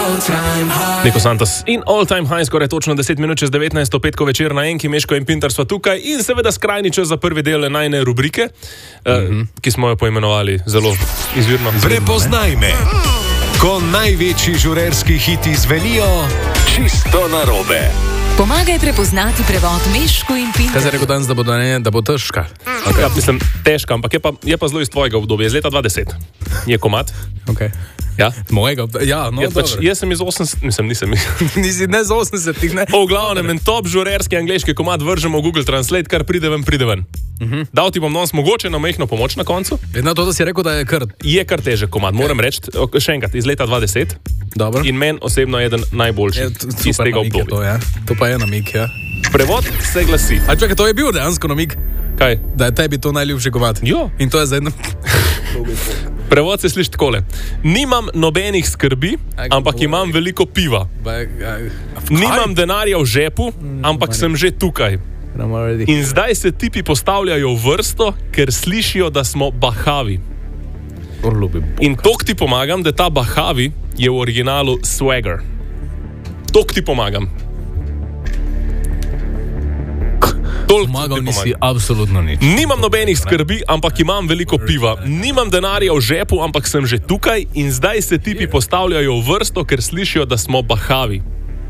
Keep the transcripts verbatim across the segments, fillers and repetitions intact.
Niko Santos in All Time High, skoraj točno deset minut čez devetnajsto petko večer na Enki, Meško in Pintar sva tukaj in seveda skrajni čas za prvi del najne rubrike, mm-hmm. uh, ki smo jo poimenovali zelo izvirno. Prepoznaj me, ko največji žurerski hiti zvenijo čisto narobe. Pomagaj prepoznati prevod Meško in Pintar. Kaj se je rekel danes, da bo, ne, da bo težka? Okay. Ja, mislim, težka, ampak je pa, je pa zelo iz tvojega obdobja, iz leta dva tisoč deset. Je komad. Okay. Ja? Mojega, ja, no, ja, pač, jaz sem iz osemdesetih, mislim, nisem. Nisi ne z osemdesetih, ne? V glavnem, en top žurerski angleški komad vržemo v Google Translate, kar pride ven, pride ven. Uh-huh. Dal ti bom danes mogoče na majhno pomoč na koncu. Vedno to, da si rekel, da je kar... Je kar težek komad, moram okay. reči, še enkrat, iz leta dva tisoč deset. Dobro. In meni osebno je eden najboljših iz tega obdobja. To, ja. To pa je namig, ja. Prevod se glasi. A čakaj, to je bil dejansko namig? Kaj? Da je tebi to najljubši komad. Jo. In to je za eno... Prevod se sliši takole. Nimam nobenih skrbi, ampak imam veliko piva. Nimam denarja v žepu, ampak sem že tukaj. In zdaj se tipi postavljajo v vrsto, ker slišijo, da smo bahavi. In tok ti pomagam, da ta bahavi je v originalu swagger. Tok ti pomagam. Pomagal nisi absolutno nič. Nimam nobenih skrbi, ampak imam veliko piva. Nimam denarja v žepu, ampak sem že tukaj. In zdaj se tipi postavljajo v vrsto, ker slišijo, da smo bahavi.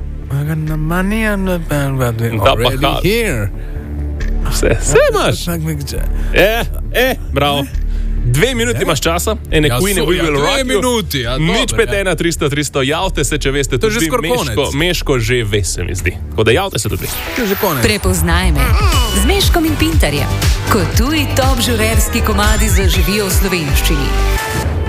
In ta bahavi. Vse, vse imaš. Eh, eh, bravo. Dve minuti imaš časa, ene ja, Queen so, We Will ja, Rock You. Minuti, ja, nič pet ena tristo tristo, javte se, če veste, to tudi Meško, Meško že ve, se mi zdi. Tako da javte se tudi. To je že konec. Prepoznaj me z Meškom in Pintarjem, ko tuji top žurerski komadi zaživijo v slovenščini.